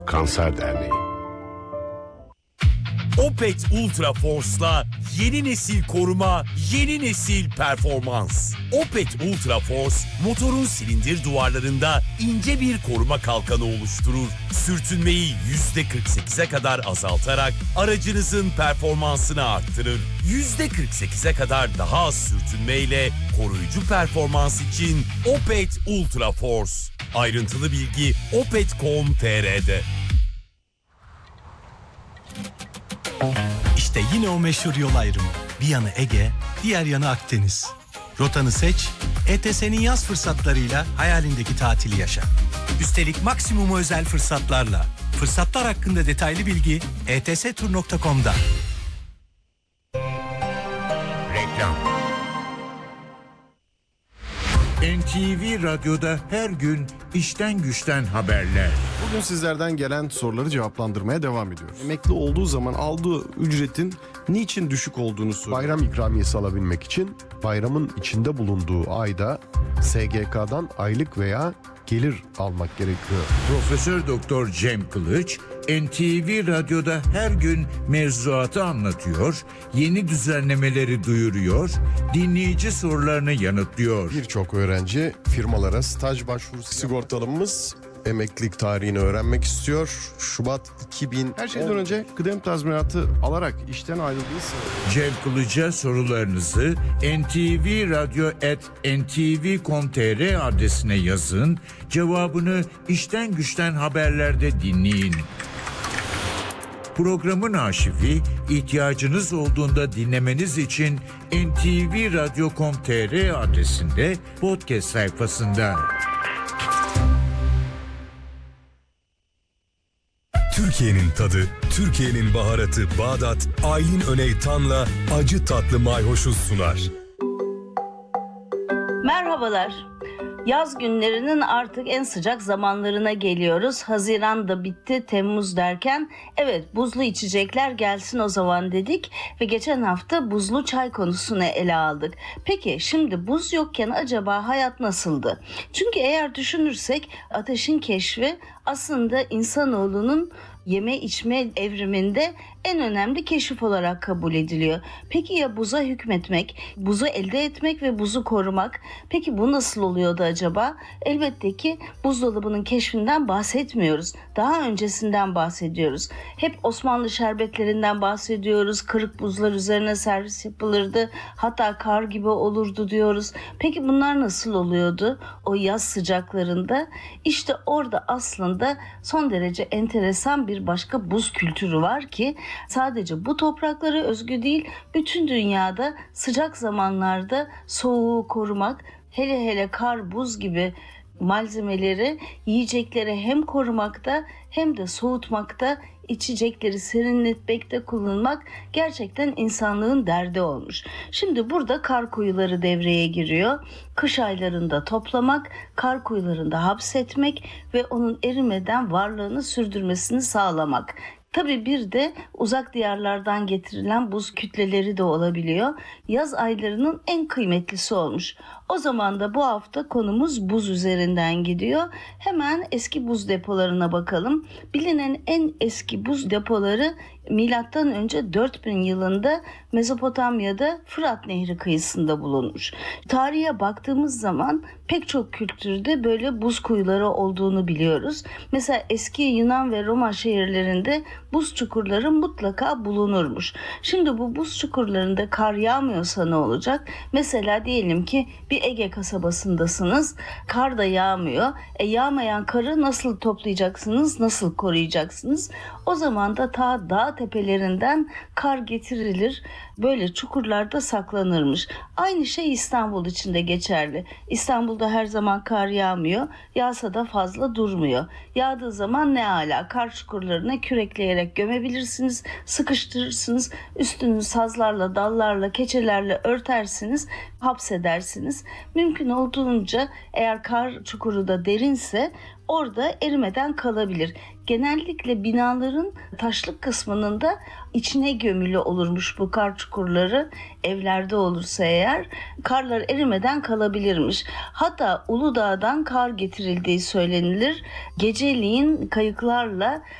Kanser Derneği. Opet Ultra Force'la yeni nesil koruma, yeni nesil performans. Opet Ultra Force, motorun silindir duvarlarında ince bir koruma kalkanı oluşturur. Sürtünmeyi %48'e kadar azaltarak aracınızın performansını arttırır. %48'e kadar daha az sürtünmeyle koruyucu performans için Opet Ultra Force. Ayrıntılı bilgi opet.com.tr'de. İşte yine o meşhur yol ayrımı. Bir yanı Ege, diğer yanı Akdeniz. Rotanı seç, ETS'nin yaz fırsatlarıyla hayalindeki tatili yaşa. Üstelik maksimum özel fırsatlarla. Fırsatlar hakkında detaylı bilgi etstur.com'da. Reklam. NTV Radyo'da her gün işten güçten haberler. Bugün sizlerden gelen soruları cevaplandırmaya devam ediyoruz. Emekli olduğu zaman aldığı ücretin niçin düşük olduğunu soruyor. Bayram ikramiyesi alabilmek için bayramın içinde bulunduğu ayda SGK'dan aylık veya gelir almak gerekiyor. Profesör Doktor Cem Kılıç, NTV Radyo'da her gün mevzuatı anlatıyor, yeni düzenlemeleri duyuruyor, dinleyici sorularını yanıtlıyor. Birçok öğrenci firmalara staj başvurusu, sigortalımız emeklilik tarihini öğrenmek istiyor. Şubat 2000. Her şeyden önce kıdem tazminatı alarak işten ayrıldıysa... Cem Kılıç'a sorularınızı ntvradyo@ntv.com.tr adresine yazın, cevabını işten güçten haberlerde dinleyin. Programın arşivi ihtiyacınız olduğunda dinlemeniz için ntvradyo.com.tr adresinde podcast sayfasında. Türkiye'nin tadı, Türkiye'nin baharatı Bağdat, Aylin Öneytan'la acı tatlı mayhoşu sunar. Merhabalar. Yaz günlerinin artık en sıcak zamanlarına geliyoruz. Haziran da bitti, Temmuz derken evet buzlu içecekler gelsin o zaman dedik ve geçen hafta buzlu çay konusunu ele aldık. Peki şimdi buz yokken acaba hayat nasıldı? Çünkü eğer düşünürsek ateşin keşfi aslında insanoğlunun yeme içme evriminde en önemli keşif olarak kabul ediliyor. Peki ya buza hükmetmek, buzu elde etmek ve buzu korumak? Peki bu nasıl oluyordu acaba? Elbette ki buzdolabının keşfinden bahsetmiyoruz. Daha öncesinden bahsediyoruz. Hep Osmanlı şerbetlerinden bahsediyoruz. Kırık buzlar üzerine servis yapılırdı. Hatta kar gibi olurdu diyoruz. Peki bunlar nasıl oluyordu o yaz sıcaklarında? İşte orada aslında son derece enteresan bir başka buz kültürü var ki sadece bu topraklara özgü değil, bütün dünyada sıcak zamanlarda soğuğu korumak, hele hele kar, buz gibi malzemeleri yiyecekleri hem korumakta hem de soğutmakta, içecekleri serinletmekte kullanmak gerçekten insanlığın derdi olmuş. Şimdi burada kar kuyuları devreye giriyor. Kış aylarında toplamak, kar kuyularında hapsetmek ve onun erimeden varlığını sürdürmesini sağlamak. Tabii bir de uzak diyarlardan getirilen buz kütleleri de olabiliyor. Yaz aylarının en kıymetlisi olmuş. O zaman da bu hafta konumuz buz üzerinden gidiyor. Hemen eski buz depolarına bakalım. Bilinen en eski buz depoları milattan önce 4000 yılında Mezopotamya'da Fırat Nehri kıyısında bulunmuş. Tarihe baktığımız zaman pek çok kültürde böyle buz kuyuları olduğunu biliyoruz. Mesela eski Yunan ve Roma şehirlerinde buz çukurları mutlaka bulunurmuş. Şimdi bu buz çukurlarında kar yağmıyorsa ne olacak? Mesela diyelim ki bir Ege kasabasındasınız. Kar da yağmıyor. Yağmayan karı nasıl toplayacaksınız? Nasıl koruyacaksınız? O zaman da ta dağ tepelerinden kar getirilir. Böyle çukurlarda saklanırmış. Aynı şey İstanbul için de geçerli. İstanbul'da her zaman kar yağmıyor. Yağsa da fazla durmuyor. Yağdığı zaman ne ala kar çukurlarına kürekleyerek gömebilirsiniz. Sıkıştırırsınız. Üstünü sazlarla, dallarla, keçelerle örtersiniz. Hapsedersiniz. Mümkün olduğunca eğer kar çukuru da derinse orada erimeden kalabilir. Genellikle binaların taşlık kısmının da içine gömülü olurmuş bu kar çukurları. Evlerde olursa eğer karlar erimeden kalabilirmiş. Hatta Uludağ'dan kar getirildiği söylenilir. Geceliğin kayıklarla